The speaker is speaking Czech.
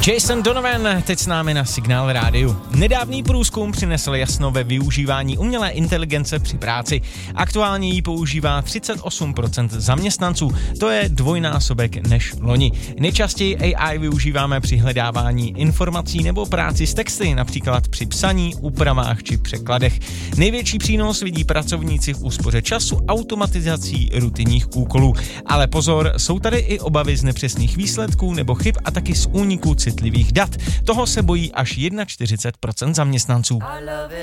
Jason Donovan teď s námi na Signál rádiu. Nedávný průzkum přinesl jasno ve využívání umělé inteligence při práci. Aktuálně ji používá 38% zaměstnanců, to je dvojnásobek než loni. Nejčastěji AI využíváme při hledávání informací nebo práci s texty, například při psaní, úpravách či překladech. Největší přínos vidí pracovníci v úspoře času automatizací rutinních úkolů. Ale pozor, jsou tady i obavy z nepřesných výsledků nebo chyb a taky z úniků citlivých dat. Toho se bojí až 41% zaměstnanců.